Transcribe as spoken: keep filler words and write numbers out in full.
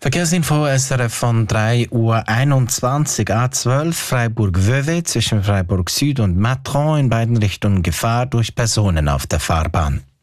Verkehrsinfo S R F von drei Uhr einundzwanzig, A zwölf Freiburg-Vevey zwischen Freiburg Süd und Matron in beiden Richtungen Gefahr durch Personen auf der Fahrbahn.